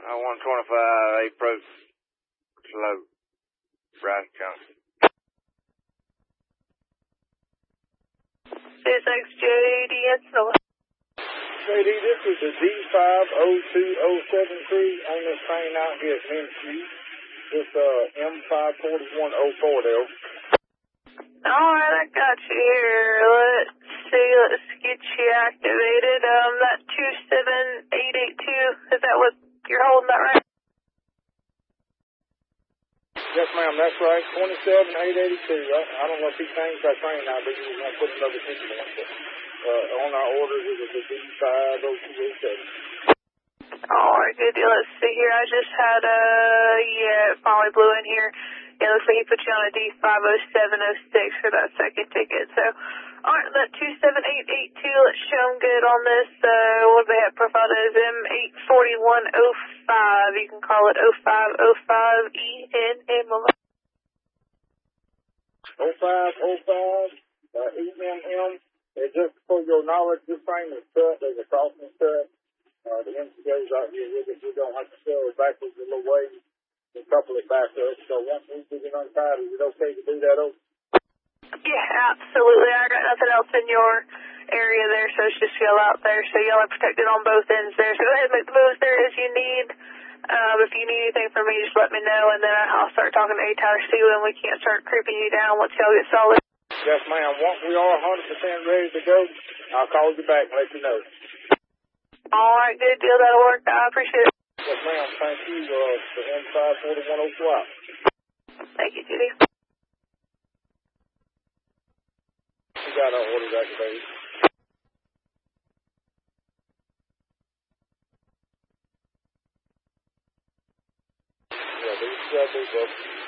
125 approach slow, Bryce Junction. 6JD, JD, this is the D50207 crew on this train out here at Main Street. This M54104 there. Alright, I got you here. Let's see, let's get you activated. That 27882, is that what you're holding that right? Yes, ma'am, that's right. 27882. I don't know if he changed that train now, but he was going to put another ticket on it. On our orders, it was the D50207. Alright, good deal. Let's see here. I just had it finally blew in here. Yeah, looks like he put you on a D50706 for that second ticket. So, alright, that 27882, let's show him good on this. What do they have profiled as? M84105. You can call it 0505ENM. 0505 EMM. And just for your knowledge, this train is cut. There's a crossing cut. The MCA's out here with it. We don't have to sell it backwards a little way and couple it back up. So once we get it untied, is it okay to do that over? Yeah, absolutely. I got nothing else in your area there, so it's just y'all out there. So y'all are protected on both ends there. So go ahead and make the moves there as you need. If you need anything from me, just let me know, and then I'll start talking to A-Tower, see when we can't start creeping you down once y'all get solid. Yes, ma'am. Once we are 100% ready to go, I'll call you back and let you know. Alright, good deal. That'll work. I appreciate it. Yes, ma'am. Thank you for M54105. Thank you, Judy. We got our orders activated. Yeah, these are